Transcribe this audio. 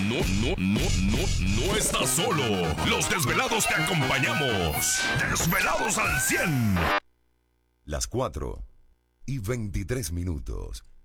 no estás solo. Los desvelados te acompañamos. Desvelados al 100. Las 4:23.